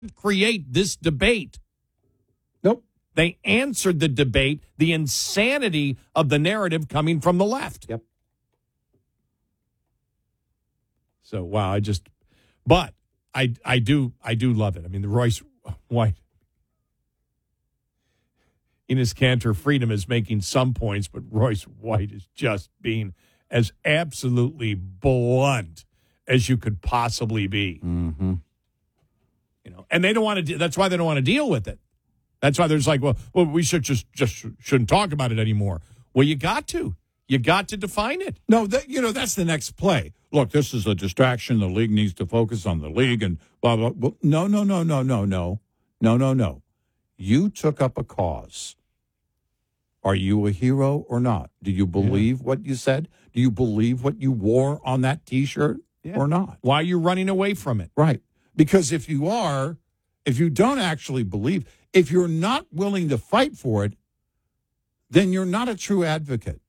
create this debate. Nope. They answered the debate, the insanity of the narrative coming from the left. Yep. So, wow, but I do love it. I mean, the Royce White, Enes Kanter, freedom is making some points, but Royce White is just being as absolutely blunt as you could possibly be. Mm-hmm. You know, and they don't want to. That's why they don't want to deal with it. That's why there's like, well, we should just shouldn't talk about it anymore. Well, you got to define it. No, that's the next play. Look, this is a distraction. The league needs to focus on the league and blah, blah, blah. No. You took up a cause. Are you a hero or not? Do you believe what you said? Do you believe what you wore on that T-shirt or not? Why are you running away from it? Right. Because if you don't actually believe, if you're not willing to fight for it, then you're not a true advocate.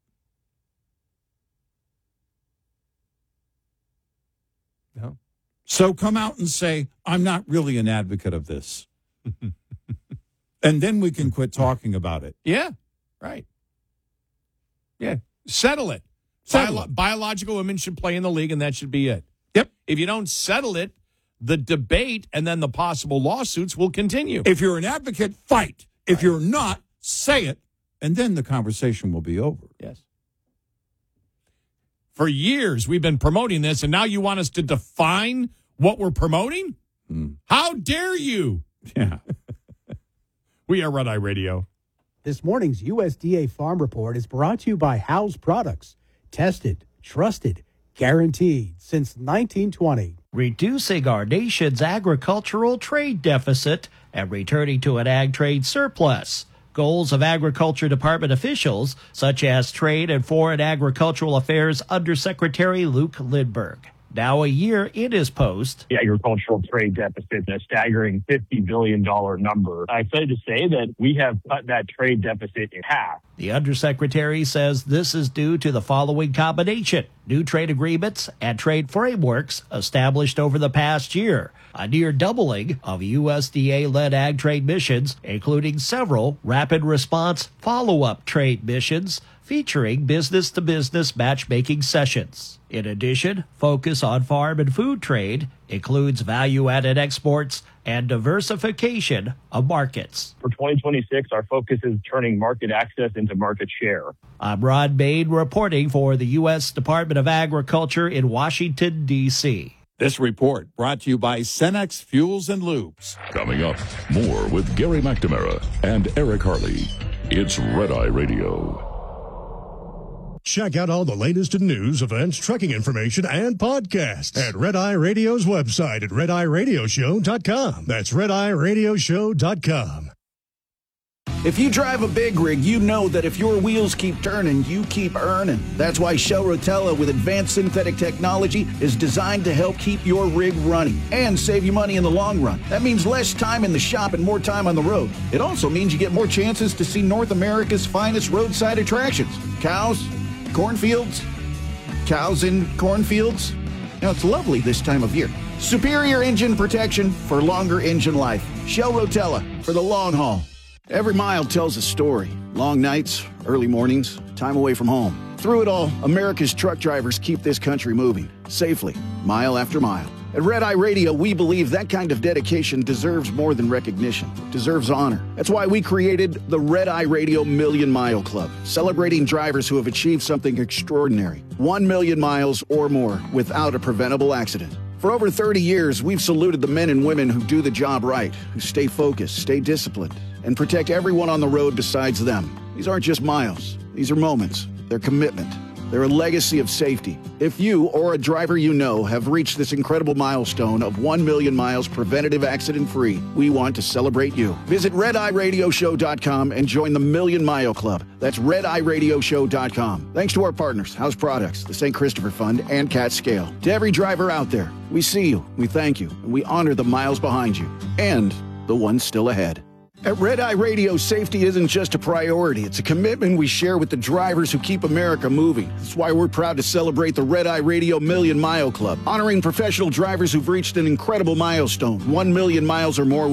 No. So come out and say, I'm not really an advocate of this. And then we can quit talking about it. Yeah, right. Yeah, settle it. Biological women should play in the league, and that should be it. Yep. If you don't settle it, the debate and then the possible lawsuits will continue. If you're an advocate, fight. If you're not, say it, and then the conversation will be over. Yes. For years, we've been promoting this, and now you want us to define what we're promoting? How dare you? Yeah. We are Red Eye Radio. This morning's USDA Farm Report is brought to you by House Products. Tested, trusted, guaranteed since 1920. Reducing our nation's agricultural trade deficit and returning to an ag trade surplus. Goals of Agriculture Department officials, such as Trade and Foreign Agricultural Affairs Undersecretary Luke Lindberg. Now a year in his post. The agricultural trade deficit, a staggering $50 billion number. I'm excited to say that we have cut that trade deficit in half. The undersecretary says this is due to the following combination: new trade agreements and trade frameworks established over the past year, a near doubling of USDA-led ag trade missions, including several rapid response follow-up trade missions featuring business-to-business matchmaking sessions. In addition, focus on farm and food trade includes value-added exports and diversification of markets. For 2026, our focus is turning market access into market share. I'm Rod Bain reporting for the U.S. Department of Agriculture in Washington, D.C. This report brought to you by Cenex Fuels and Lubes. Coming up, more with Gary McNamara and Eric Harley. It's Red Eye Radio. Check out all the latest in news, events, trucking information, and podcasts at Red Eye Radio's website at RedEyeRadioshow.com. That's RedEyeRadioshow.com. If you drive a big rig, you know that if your wheels keep turning, you keep earning. That's why Shell Rotella with advanced synthetic technology is designed to help keep your rig running and save you money in the long run. That means less time in the shop and more time on the road. It also means you get more chances to see North America's finest roadside attractions. Cows, cornfields, cows in cornfields. Now, it's lovely this time of year. Superior engine protection for longer engine life. Shell Rotella for the long haul. Every mile tells a story. Long nights, early mornings, time away from home. Through it all, America's truck drivers keep this country moving, safely, mile after mile. At Red Eye Radio, we believe that kind of dedication deserves more than recognition. It deserves honor. That's why we created the Red Eye Radio Million Mile Club, celebrating drivers who have achieved something extraordinary. 1 million miles or more without a preventable accident. For over 30 years, we've saluted the men and women who do the job right, who stay focused, stay disciplined, and protect everyone on the road besides them. These aren't just miles. These are moments. They're commitment. They're a legacy of safety. If you or a driver you know have reached this incredible milestone of 1 million miles preventative accident-free, we want to celebrate you. Visit RedEyeRadioshow.com and join the Million Mile Club. That's RedEyeRadioshow.com. Thanks to our partners, House Products, the St. Christopher Fund, and Cat Scale. To every driver out there, we see you, we thank you, and we honor the miles behind you and the ones still ahead. At Red Eye Radio, safety isn't just a priority. It's a commitment we share with the drivers who keep America moving. That's why we're proud to celebrate the Red Eye Radio Million Mile Club, honoring professional drivers who've reached an incredible milestone, 1 million miles or more